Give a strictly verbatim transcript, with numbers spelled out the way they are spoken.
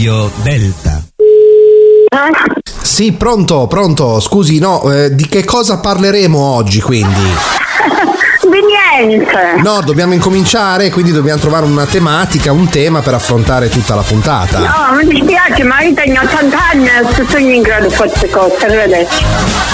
Radio Delta. Eh? Sì, pronto, pronto, scusi, no, eh, di che cosa parleremo oggi quindi? Di niente. No, dobbiamo incominciare, quindi dobbiamo trovare una tematica, un tema per affrontare tutta la puntata. No, mi dispiace, ma io tengo ottanta anni e sono in grado di queste cose, arrivederci.